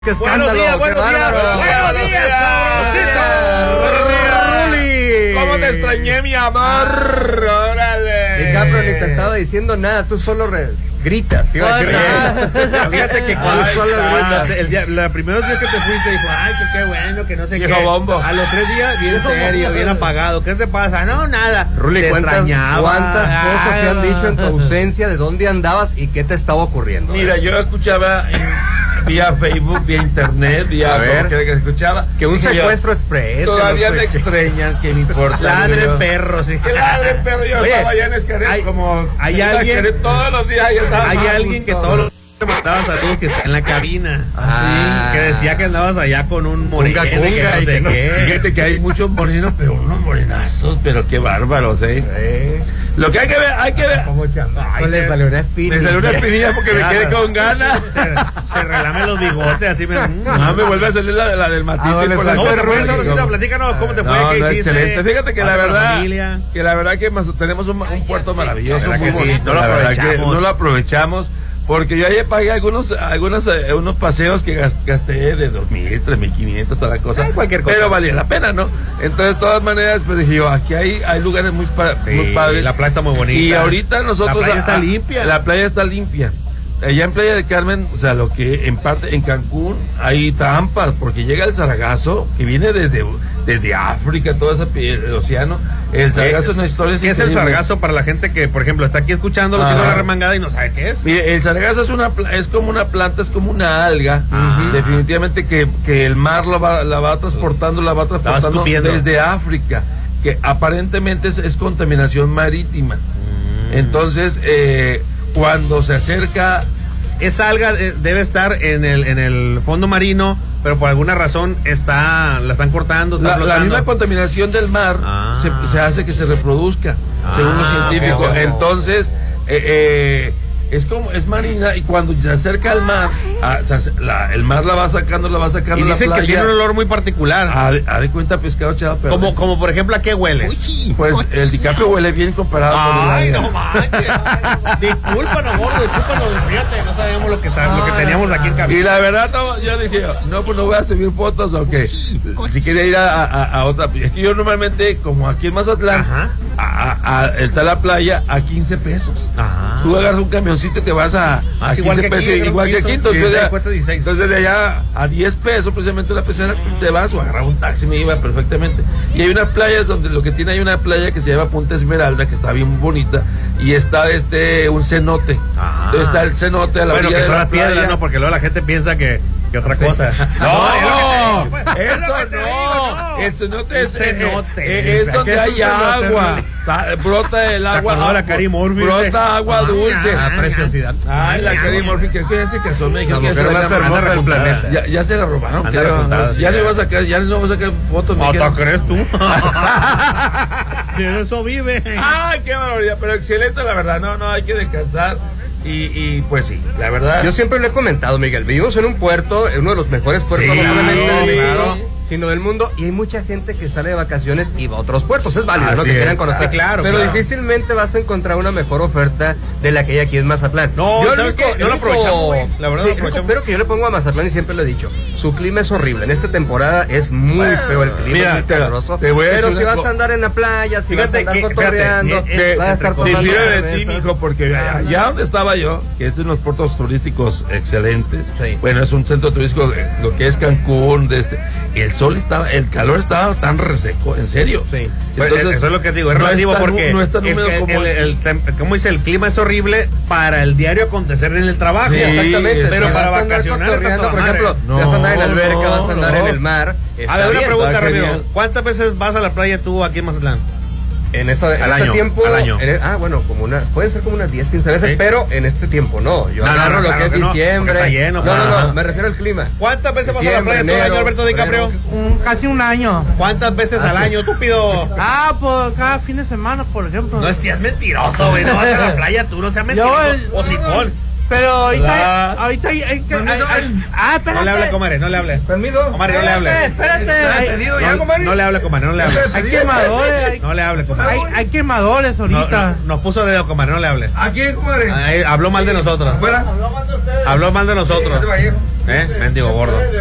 ¡Qué escándalo! Buenos días, Ruli. ¿Cómo te extrañé, mi amor? Órale. Y Capro ni te estaba diciendo nada, tú solo gritas. Fíjate que cuando la primeros días que te fuiste dijo, ay, que qué bueno, que no sé Viejo qué. bombo. A los 3 días, bien serio, bien apagado. ¿Qué te pasa? No, nada. Ruli, te ¿cuántas extrañaba. cosas se han dicho en tu ausencia? ¿De dónde andabas y qué te estaba ocurriendo? Mira, yo escuchaba vía Facebook, vía internet, vía A ver. que escuchaba. Que un Dije yo, secuestro express. todavía que no me sé qué. extrañan, que me importa. Ladren perro, sí. Que ladren perro, yo Oye, estaba allá en Escaret como... hay en alguien- Xcaret todos los días. Yo estaba Hay más alguien que gustoso. todos los días te mandaba saludos que está en la cabina. Ah. Que decía que andabas allá con un moreno. Cunga, que no y sé que no qué. sé. Fíjate que hay muchos morenos, pero unos morenazos, pero qué bárbaros, Lo que hay que ver, ¿Cómo chamaco le salió una espina? me salió una espinilla porque me quedé con ganas. Se relame los bigotes, así me. No, me vuelve a salir la del matito. Ah, por la ¿Cómo te fue cara. esa Rosita? Platícanos cómo te fue, No, qué no, hiciste. excelente. Fíjate que la Para verdad, familia. tenemos un puerto maravilloso, ¿Verdad muy que sí? bonito. No lo La verdad que aprovechamos. no lo aprovechamos. Porque yo ayer pagué unos paseos que gasté de 2,000, 3,500, toda la cosa. Ay, cualquier cosa. Pero valía la pena, ¿no? Entonces, de todas maneras, pues dije yo, aquí hay lugares muy padres. La playa está muy bonita. Y ahorita nosotros... La playa está limpia. La playa está limpia. Allá en Playa del Carmen, o sea, lo que en parte en Cancún hay trampas, porque llega el sargazo, que viene desde África, todo el océano. El sargazo es una historia. ¿Qué es el increíble. sargazo para la gente que, por ejemplo, está aquí escuchando los Ajá. hijos de la remangada y no sabe qué es? Mire, el sargazo es como una planta, es como una alga, definitivamente que el mar la va transportando escupiendo. desde África, que aparentemente es contaminación marítima. Entonces, cuando se acerca... Esa alga debe estar en el fondo marino, pero por alguna razón la están cortando, está La flotando. misma contaminación del mar se hace que se reproduzca, según los científicos. ok. Entonces, es marina, y cuando se acerca al mar, el mar la va sacando Y la dicen playa. que tiene un olor muy particular. Haz de cuenta pescado echado, pero Como por ejemplo, ¿a qué huele? pues el DiCaprio huele bien comparado Ay, con el no manches. Discúlpanos, gordo, discúlpanos. Fíjate, no sabíamos lo que teníamos aquí en Y cabina. la verdad, yo dije, no, pues no voy a subir fotos, o que si quería ir a otra. Es que yo normalmente, como aquí en Mazatlán, está la playa a 15 pesos. Ajá. Tú agarras un camioncito y te vas a igual 15 que aquí, pesos, creo igual que que hizo. aquí. Entonces, 16, cuesta 16. entonces de allá a 10 pesos, precisamente la pecera, te vas o agarrar un taxi, me iba perfectamente. Y hay unas playas donde hay una playa que se llama Punta Esmeralda, que está bien bonita, y está un cenote. Entonces está el cenote a la Bueno, orilla que de son la las piedras, playa. ¿no? Porque luego la gente piensa que otra cosa. No, es lo eso que te digo, no. no. El cenote Un cenote. es ¿Qué donde es un hay cenote, agua. Ruli? Brota el agua. acordó de la Cari Murphy, Brota agua dulce. preciosidad. Ay, la Cari Murphy, que fíjense que son La mexicanos. mujer más hermosa del planeta. Ya se la robaron, Anda creo. repuntada, Ya sí, no va a sacar fotos. me ¿Hasta dijeron. crees tú? De eso vive. Ay, qué barbaridad, pero excelente, la verdad. No, hay que descansar. Y pues sí, la verdad. Yo siempre lo he comentado, Miguel. Vivimos en un puerto, en uno de los mejores puertos, Sí, no solamente de México, claro. sino del mundo. Y hay mucha gente que sale de vacaciones y va a otros puertos. Es válido, ¿no? Así Que quieran es. conocer. Sí, claro, pero claro. difícilmente vas a encontrar una mejor oferta de la que hay aquí en Mazatlán. No, Yo ¿sabes qué? No lo aprovechamos, güey. La verdad, sí, lo aprovechamos. pero que yo le pongo a Mazatlán, y siempre lo he dicho, su clima es horrible. En esta temporada es muy feo el clima, mira, es muy caluroso. te voy a Pero decir si una vas a andar en la playa, si Fíjate vas a andar que- cotorreando, fíjate, vas a estar tomando Difiero de ti, cervezas. mijo, porque allá donde estaba yo, que es unos puertos turísticos excelentes, Sí. bueno, es un centro turístico, lo que es Cancún, el calor estaba tan reseco, en serio. Sí. Entonces, eso es lo que digo, es no relativo es tan- porque no es tan húmedo como ¿cómo dice? El clima es horrible para el diario acontecer en el trabajo. Sí, Exactamente, pero si para vas a andar vacacionar está cotorreando, toda por madre. ejemplo, No, si vas a andar en la alberca, vas a andar no. en el mar. A ver, una bien. pregunta, está Ramiro. genial. ¿Cuántas veces vas a la playa tú aquí en Mazatlán? En este año, tiempo, al año. bueno, pueden ser como unas 10, 15 veces, Sí. pero en este tiempo no. Yo No, agarro no, lo claro que es que no, diciembre. porque está lleno, no, ajá. me refiero al clima. ¿Cuántas veces vas a la Diciembre, playa tú, enero, año Alberto DiCaprio? Casi un año. ¿Cuántas veces al año tú pido? Pues cada fin de semana, por ejemplo. No seas mentiroso, güey. No vas a la playa tú, no seas mentiroso. O sifón. Pero Hola. ahorita hay que. Espérate. No le hable, comadre, no le hable. Permiso. Comadre, no le hable. Espérate. No le hable, comadre, no le hable. Hay quemadores. No le hable, comadre. Hay quemadores ahorita. Nos puso dedo, comadre, no le hable. ¿A quién, comadre? Habló mal de nosotros. ¿Fuera? Habló mal de nosotros. Mendigo gordo.